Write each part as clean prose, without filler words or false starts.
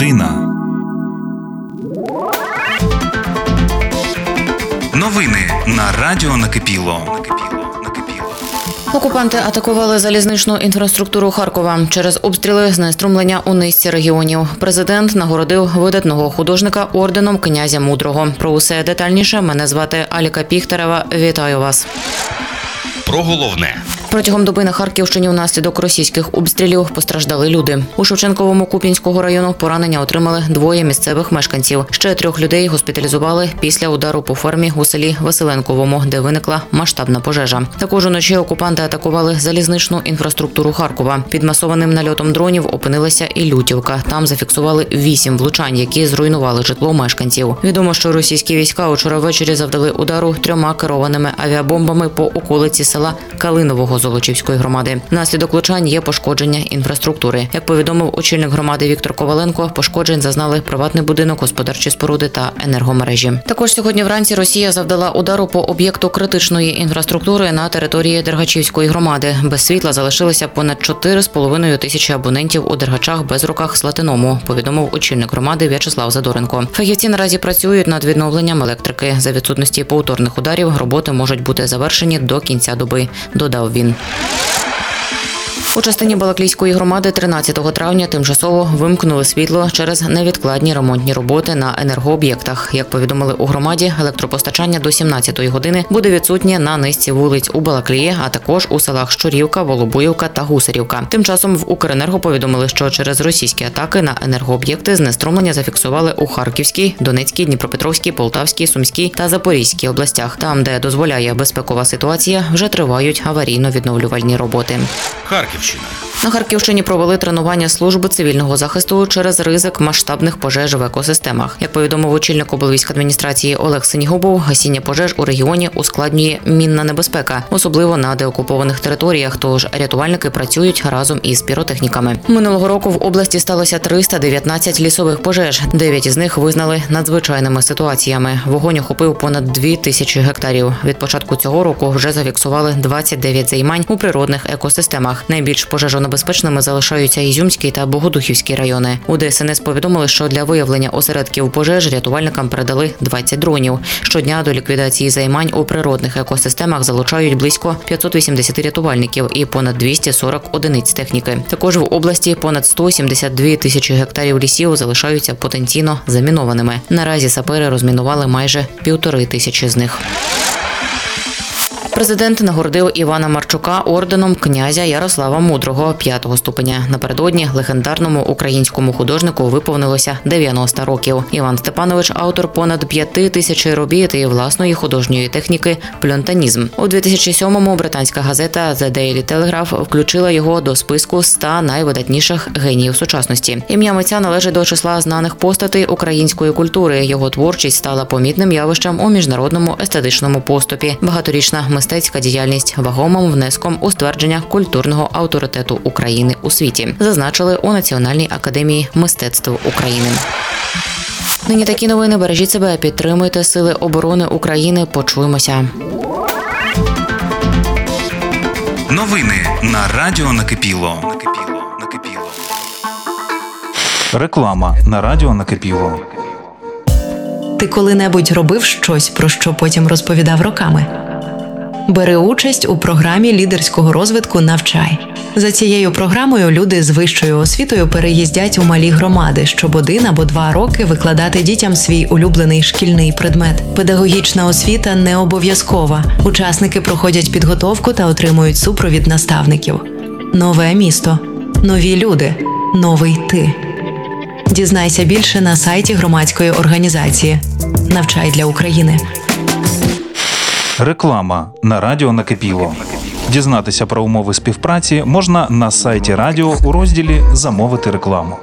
година. Новини на Радіо Накипіло. Окупанти атакували залізничну інфраструктуру Харкова через обстріли, знеструмлення у низці регіонів. Президент нагородив видатного художника орденом князя Мудрого. Про усе детальніше мене звати Аліка Піхтарева. Вітаю вас. Про головне. Протягом доби на Харківщині внаслідок російських обстрілів постраждали люди. У Шевченковому Куп'янського району поранення отримали 2 місцевих мешканців. Ще 3 людей госпіталізували після удару по фермі у селі Василенковому, де виникла масштабна пожежа. Також уночі окупанти атакували залізничну інфраструктуру Харкова. Під масованим нальотом дронів опинилася і Лютівка. Там зафіксували 8 влучань, які зруйнували житло мешканців. Відомо, що російські війська учора ввечері завдали удару 3 керованими авіабомбами по околиці села Калинового Золочівської громади. Внаслідок влучань є пошкодження інфраструктури. Як повідомив очільник громади Віктор Коваленко, пошкоджень зазнали приватний будинок, господарчі споруди та енергомережі. Також сьогодні вранці Росія завдала удару по об'єкту критичної інфраструктури на території Дергачівської громади. Без світла залишилися понад 4,5 тисячі абонентів у Дергачах, Безруках, Слатиному, повідомив очільник громади В'ячеслав Задоренко. Фахівці наразі працюють над відновленням електрики. За відсутності повторних ударів роботи можуть бути завершені до кінця доби, додав він. У частині Балаклійської громади 13 травня тимчасово вимкнули світло через невідкладні ремонтні роботи на енергооб'єктах. Як повідомили у громаді, електропостачання до 17-ї години буде відсутнє на низці вулиць у Балаклії, а також у селах Щурівка, Волобуївка та Гусарівка. Тим часом в Укренерго повідомили, що через російські атаки на енергооб'єкти знеструмлення зафіксували у Харківській, Донецькій, Дніпропетровській, Полтавській, Сумській та Запорізькій областях. Там, де дозволяє безпекова ситуація, вже тривають аварійно-відновлювальні роботи. На Харківщині провели тренування служби цивільного захисту через ризик масштабних пожеж в екосистемах. Як повідомив очільник облвійськадміністрації Олег Синігубов, гасіння пожеж у регіоні ускладнює мінна небезпека, особливо на деокупованих територіях, тож рятувальники працюють разом із піротехніками. Минулого року в області сталося 319 лісових пожеж, 9 із них визнали надзвичайними ситуаціями. Вогонь охопив понад 2000 гектарів. Від початку цього року вже зафіксували 29 займань у природних екосистемах. Найбільш пожежонебезпечними залишаються Ізюмський та Богодухівський райони. У ДСНС повідомили, що для виявлення осередків пожеж рятувальникам передали 20 дронів. Щодня до ліквідації займань у природних екосистемах залучають близько 580 рятувальників і понад 240 одиниць техніки. Також в області понад 172 тисячі гектарів лісів залишаються потенційно замінованими. Наразі сапери розмінували майже 1500 з них. Президент нагородив Івана Марчука орденом князя Ярослава Мудрого 5-го ступеня. Напередодні легендарному українському художнику виповнилося 90 років. Іван Степанович – автор понад 5000 робіт і власної художньої техніки «пльонтанізм». У 2007-му британська газета «The Daily Telegraph» включила його до списку 100 найвидатніших геніїв сучасності. Ім'я митця належить до числа знаних постатей української культури. Його творчість стала помітним явищем у міжнародному естетичному поступі. Багаторічна мистецька діяльність вагомим внеском у ствердження культурного авторитету України у світі, зазначили у Національній академії мистецтв України. Нині такі новини. Бережіть себе, підтримуйте Сили оборони України. Почуємося. Новини на Радіо Накипіло. Реклама на Радіо Накипіло. Ти коли-небудь робив щось, про що потім розповідав роками? Бери участь у програмі лідерського розвитку «Навчай». За цією програмою люди з вищою освітою переїздять у малі громади, щоб 1 або 2 роки викладати дітям свій улюблений шкільний предмет. Педагогічна освіта не обов'язкова. Учасники проходять підготовку та отримують супровід наставників. Нове місто. Нові люди. Новий ти. Дізнайся більше на сайті громадської організації «Навчай для України». Реклама на Радіо Накипіло. Дізнатися про умови співпраці можна на сайті радіо у розділі «Замовити рекламу».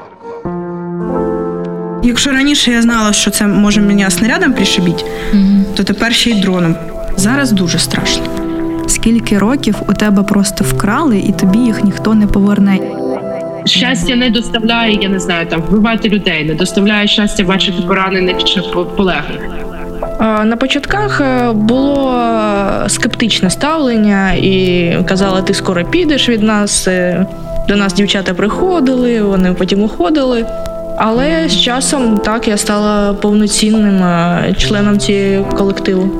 Якщо раніше я знала, що це може мене снарядом пришибити, то тепер ще й дроном. Зараз дуже страшно. Скільки років у тебе просто вкрали, і тобі їх ніхто не поверне. Щастя не доставляє, я не знаю, там вбивати людей, не доставляє щастя бачити поранених чи полеглих. На початках було скептичне ставлення і казали, ти скоро підеш від нас. До нас дівчата приходили, вони потім уходили. Але з часом так я стала повноцінним членом цього колективу.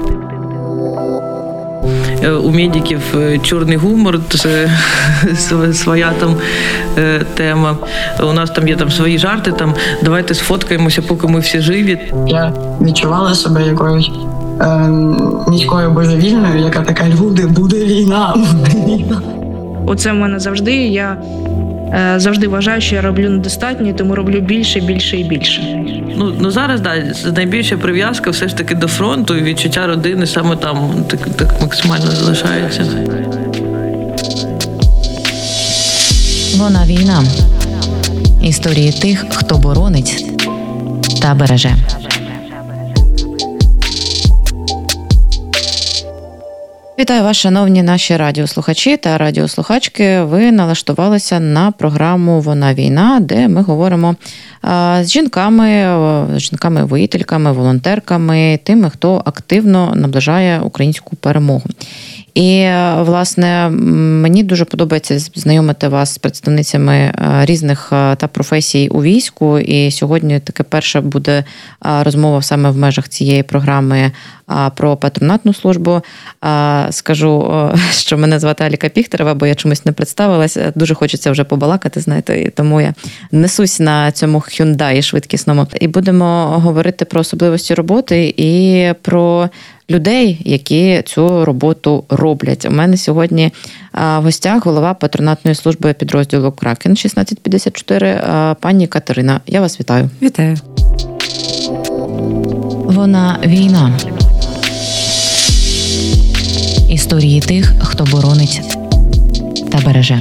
У медиків чорний гумор, це своя там тема. У нас там є там свої жарти, там давайте сфоткаємося, поки ми всі живі. Я відчувала себе якоюсь міською божевільною, яка така: буде війна, буде війна. Оце в мене завжди. Я завжди вважаю, що я роблю недостатньо, тому роблю більше, більше і більше. Ну зараз, найбільша прив'язка все ж таки до фронту, і відчуття родини саме там так максимально залишається. Вона війна. Історії тих, хто боронить та береже. Вітаю вас, шановні наші радіослухачі та радіослухачки. Ви налаштувалися на програму «Вона війна», де ми говоримо з жінками-воїтельками, волонтерками, тими, хто активно наближає українську перемогу. І, власне, мені дуже подобається знайомити вас з представницями різних та професій у війську. І сьогодні таке перша буде розмова саме в межах цієї програми про патронатну службу. Скажу, що мене звати Аліка Піхтерева, бо я чомусь не представилась. Дуже хочеться вже побалакати, знаєте, і тому я несусь на цьому Hyundai швидкісному. І будемо говорити про особливості роботи і про людей, які цю роботу роблять. У мене сьогодні в гостях голова патронатної служби підрозділу «Кракен» 1654, пані Катерина. Я вас вітаю. Вітаю. Вона війна. Історії тих, хто боронить та береже.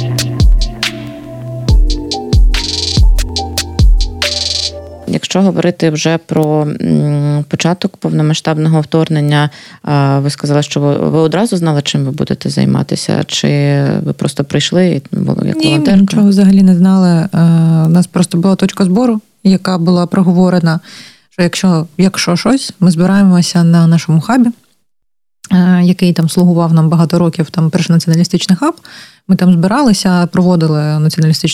Якщо говорити вже про початок повномасштабного вторгнення, ви сказали, що ви одразу знали, чим ви будете займатися? Чи ви просто прийшли як волонтерка? Ні, нічого взагалі не знали. У нас просто була точка збору, яка була проговорена, що якщо щось, ми збираємося на нашому хабі, який там слугував нам багато років, там перший націоналістичний хаб. Ми там збиралися, проводили націоналістичну